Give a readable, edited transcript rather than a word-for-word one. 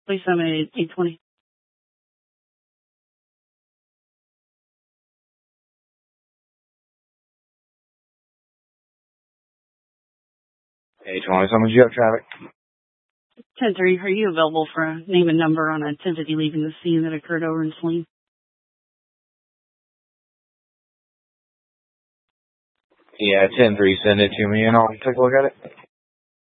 Please send me 820. Hey, 20, someone, you have traffic? 10-3, are you available for a name and number on a 1050 leaving the scene that occurred over in Saline? Yeah, 10-3, send it to me and I'll take a look at it.